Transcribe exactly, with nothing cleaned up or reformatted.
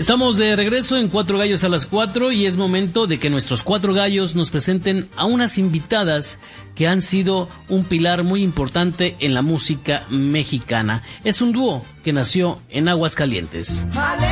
Estamos de regreso en Cuatro Gallos a las Cuatro y es momento de que nuestros cuatro gallos nos presenten a unas invitadas que han sido un pilar muy importante en la música mexicana. Es un dúo que nació en Aguascalientes.